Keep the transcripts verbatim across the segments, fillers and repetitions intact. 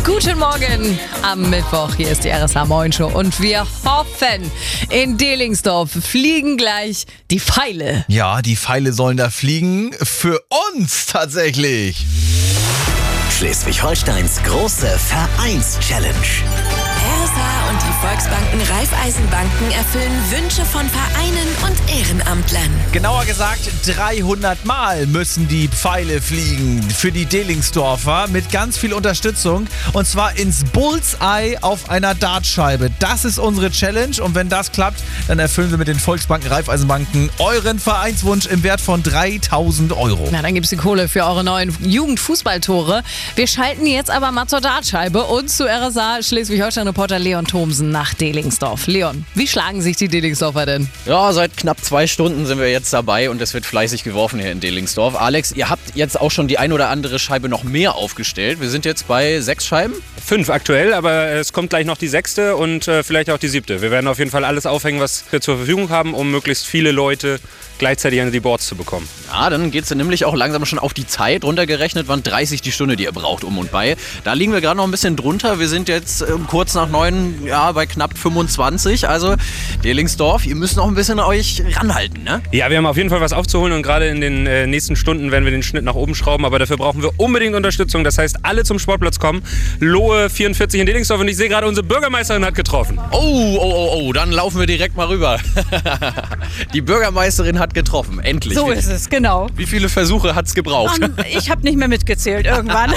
Guten Morgen am Mittwoch. Hier ist die R S H Moin Show und wir hoffen, in Delingsdorf fliegen gleich die Pfeile. Ja, die Pfeile sollen da fliegen. Für uns tatsächlich. Schleswig-Holsteins große Vereins-Challenge. R S H und die Volksbanken Raiffeisenbanken erfüllen Wünsche von Vereinen und Ehrenamtlern. Genauer gesagt, dreihundert Mal müssen die Pfeile fliegen für die Delingsdorfer mit ganz viel Unterstützung. Und zwar ins Bullseye auf einer Dartscheibe. Das ist unsere Challenge. Und wenn das klappt, dann erfüllen wir mit den Volksbanken Raiffeisenbanken euren Vereinswunsch im Wert von dreitausend Euro. Na, dann gibt's die Kohle für eure neuen Jugendfußballtore. Wir schalten jetzt aber mal zur Dartscheibe und zu R S H Schleswig-Holstein-Reporter Leon Thomsen nach Delingsdorf. Leon, wie schlagen sich die Delingsdorfer denn? Ja, seit knapp zwei Stunden sind wir jetzt dabei und es wird fleißig geworfen hier in Delingsdorf. Alex, ihr habt jetzt auch schon die ein oder andere Scheibe noch mehr aufgestellt. Wir sind jetzt bei sechs Scheiben. Fünf aktuell, aber es kommt gleich noch die sechste und äh, vielleicht auch die siebte. Wir werden auf jeden Fall alles aufhängen, was wir zur Verfügung haben, um möglichst viele Leute gleichzeitig an die Boards zu bekommen. Ja, dann geht es nämlich auch langsam schon auf die Zeit. Runtergerechnet waren dreißig die Stunde, die ihr braucht, um und bei. Da liegen wir gerade noch ein bisschen drunter. Wir sind jetzt äh, kurz nach neun, ja, bei knapp fünfundzwanzig. Also Delingsdorf, ihr müsst noch ein bisschen euch ranhalten, ne? Ja, wir haben auf jeden Fall was aufzuholen und gerade in den äh, nächsten Stunden werden wir den Schnitt nach oben schrauben. Aber dafür brauchen wir unbedingt Unterstützung. Das heißt, alle zum Sportplatz kommen. Lohe vierundvierzig in Delingsdorf und ich sehe gerade, unsere Bürgermeisterin hat getroffen. Oh, oh, oh, oh, dann laufen wir direkt mal rüber. Die Bürgermeisterin hat getroffen, endlich. So ist es, genau. Wie viele Versuche hat es gebraucht? Um, ich habe nicht mehr mitgezählt irgendwann.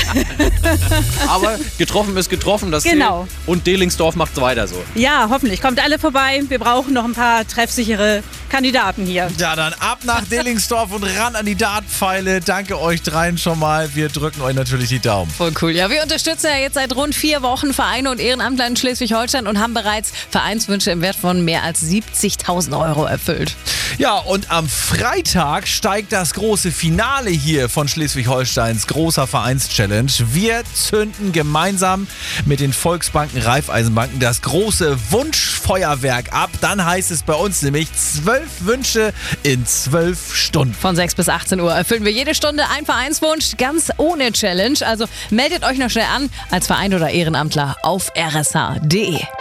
Aber getroffen ist getroffen, das Genau. zählt. Und Delingsdorf macht es weiter so. Ja, hoffentlich. Kommt alle vorbei. Wir brauchen noch ein paar treffsichere Kandidaten hier. Ja, dann ab nach Delingsdorf und ran an die Dartpfeile. Danke euch dreien schon mal. Wir drücken euch natürlich die Daumen. Voll cool. Ja, wir unterstützen ja jetzt seit rund vier Wochen Vereine und Ehrenamtler in Schleswig-Holstein und haben bereits Vereinswünsche im Wert von mehr als siebzigtausend Euro erfüllt. Ja, und am Freitag steigt das große Finale hier von Schleswig-Holsteins großer Vereins-Challenge. Wir zünden gemeinsam mit den Volksbanken Raiffeisenbanken das große Wunschfeuerwerk ab. Dann heißt es bei uns nämlich zwölf Wünsche in zwölf Stunden. Von sechs bis achtzehn Uhr erfüllen wir jede Stunde einen Vereinswunsch, ganz ohne Challenge. Also meldet euch noch schnell an als Verein oder Ehrenamtler auf r s h punkt d e.